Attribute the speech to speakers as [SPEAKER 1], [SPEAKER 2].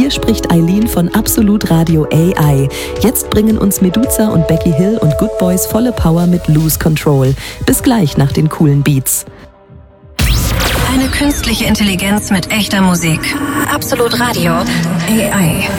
[SPEAKER 1] Hier spricht Eileen von Absolut Radio AI. Jetzt bringen uns Meduza und Becky Hill und Good Boys volle Power mit Lose Control. Bis gleich nach den coolen Beats.
[SPEAKER 2] Eine künstliche Intelligenz mit echter Musik. Absolut Radio AI.